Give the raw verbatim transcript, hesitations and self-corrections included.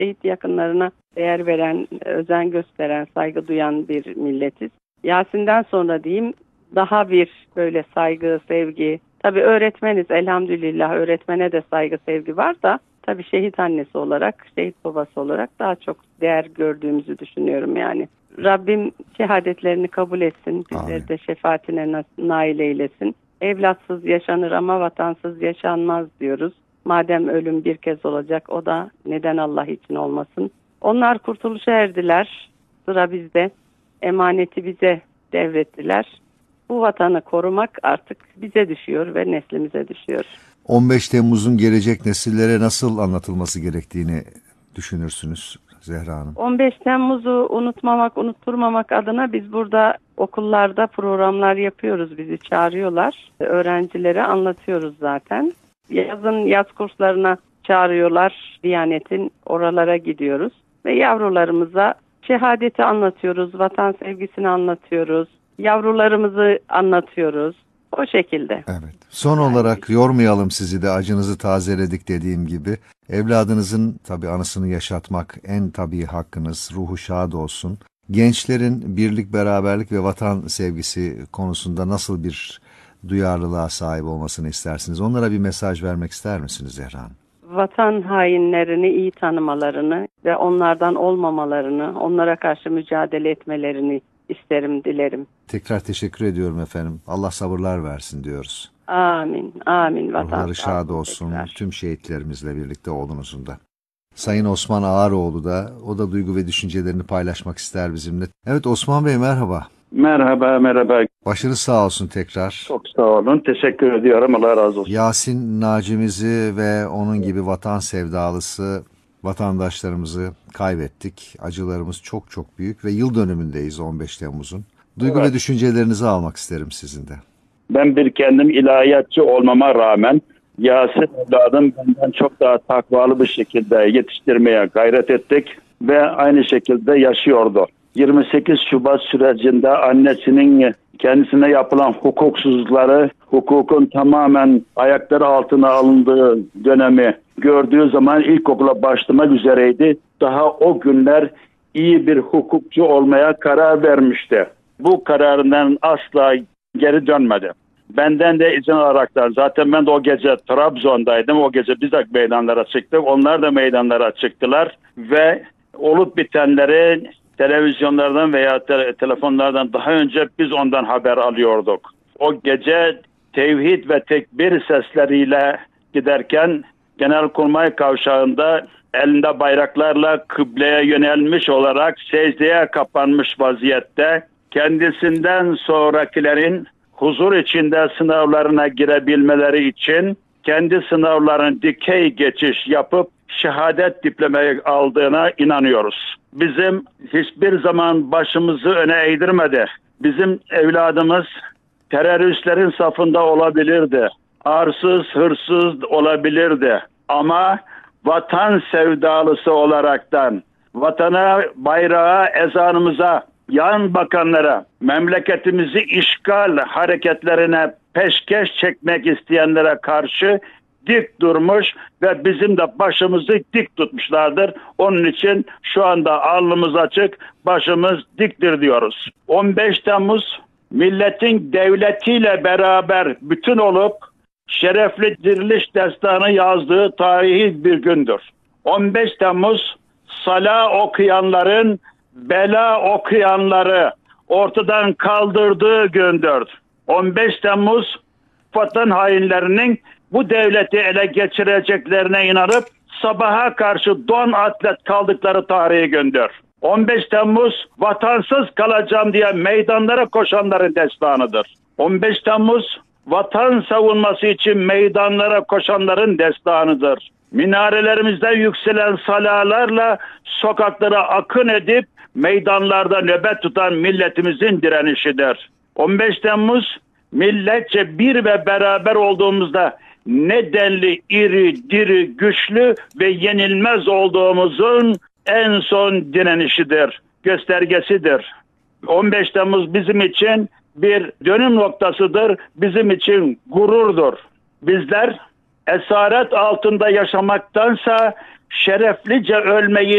şehit yakınlarına değer veren, özen gösteren, saygı duyan bir milletiz. Yasin'den sonra diyeyim daha bir böyle saygı, sevgi. Tabii öğretmeniz, elhamdülillah öğretmene de saygı, sevgi var da tabii şehit annesi olarak, şehit babası olarak daha çok değer gördüğümüzü düşünüyorum yani. Rabbim şehadetlerini kabul etsin, bizleri de şefaatine nail eylesin. Evlatsız yaşanır ama vatansız yaşanmaz diyoruz. Madem ölüm bir kez olacak, o da neden Allah için olmasın. Onlar kurtuluşa erdiler, sıra bizde. Emaneti bize devrettiler. Bu vatanı korumak artık bize düşüyor ve neslimize düşüyor. on beş Temmuz'un gelecek nesillere nasıl anlatılması gerektiğini düşünürsünüz Zehra Hanım? on beş Temmuz'u unutmamak, unutturmamak adına biz burada okullarda programlar yapıyoruz. Bizi çağırıyorlar. Öğrencilere anlatıyoruz zaten. Yazın yaz kurslarına çağırıyorlar. Diyanet'in oralara gidiyoruz. Ve yavrularımıza şehadeti anlatıyoruz. Vatan sevgisini anlatıyoruz. Yavrularımızı anlatıyoruz. O şekilde. Evet. Son yani, olarak yormayalım sizi de, acınızı tazeledik dediğim gibi. Evladınızın tabii anısını yaşatmak en tabii hakkınız. Ruhu şad olsun. Gençlerin birlik, beraberlik ve vatan sevgisi konusunda nasıl bir duyarlılığa sahip olmasını istersiniz? Onlara bir mesaj vermek ister misiniz Zehra Hanım? Vatan hainlerini iyi tanımalarını ve onlardan olmamalarını, onlara karşı mücadele etmelerini isterim, dilerim. Tekrar teşekkür ediyorum efendim. Allah sabırlar versin diyoruz. Amin, amin. Vatan ruhları şad olsun tekrar. Tüm şehitlerimizle birlikte oğlunuzun da. Sayın Osman Ağaroğlu da, o da duygu ve düşüncelerini paylaşmak ister bizimle. Evet Osman Bey, merhaba. Merhaba, merhaba. Başınız sağ olsun tekrar. Çok sağ olun. Teşekkür ediyorum. Allah razı olsun. Yasin Nacimizi ve onun gibi vatan sevdalısı vatandaşlarımızı kaybettik. Acılarımız çok çok büyük ve yıl dönümündeyiz on beş Temmuz'un. Duygu evet. ve düşüncelerinizi almak isterim sizin de. Ben bir kendim ilahiyatçı olmama rağmen Yasin evladım benden çok daha takvalı bir şekilde yetiştirmeye gayret ettik ve aynı şekilde yaşıyordu. yirmi sekiz Şubat sürecinde annesinin kendisine yapılan hukuksuzlukları, hukukun tamamen ayakları altına alındığı dönemi gördüğü zaman ilkokula başlamak üzereydi. Daha o günler iyi bir hukukçu olmaya karar vermişti. Bu kararından asla geri dönmedi. Benden de izin alaraktan, zaten ben de o gece Trabzon'daydım. O gece biz de meydanlara çıktık. Onlar da meydanlara çıktılar ve olup bitenleri televizyonlardan veya te- telefonlardan daha önce biz ondan haber alıyorduk. O gece tevhid ve tekbir sesleriyle giderken Genelkurmay Kavşağı'nda elinde bayraklarla kıbleye yönelmiş olarak secdeye kapanmış vaziyette kendisinden sonrakilerin huzur içinde sınavlarına girebilmeleri için kendi sınavlarını dikey geçiş yapıp şehadet diplomayı aldığına inanıyoruz. Bizim hiçbir zaman başımızı öne eğdirmedi. Bizim evladımız teröristlerin safında olabilirdi. Arsız, hırsız olabilirdi. Ama vatan sevdalısı olaraktan vatana, bayrağa, ezanımıza, yan bakanlara, memleketimizi işgal hareketlerine peşkeş çekmek isteyenlere karşı dik durmuş ve bizim de başımızı dik tutmuşlardır. Onun için şu anda alnımız açık, başımız diktir diyoruz. on beş Temmuz milletin devletiyle beraber bütün olup şerefli diriliş destanı yazdığı tarihi bir gündür. on beş Temmuz sala okuyanların, bela okuyanları ortadan kaldırdığı gündür. on beş Temmuz vatan hainlerinin bu devleti ele geçireceklerine inanıp sabaha karşı don atlet kaldıkları tarihi gündür. on beş Temmuz vatansız kalacağım diye meydanlara koşanların destanıdır. on beş Temmuz vatan savunması için meydanlara koşanların destanıdır. Minarelerimizden yükselen salalarla sokaklara akın edip meydanlarda nöbet tutan milletimizin direnişidir. on beş Temmuz milletçe bir ve beraber olduğumuzda ne denli iri, diri, güçlü ve yenilmez olduğumuzun en son direnişidir, göstergesidir. on beş Temmuz bizim için bir dönüm noktasıdır, bizim için gururdur. Bizler esaret altında yaşamaktansa şereflice ölmeyi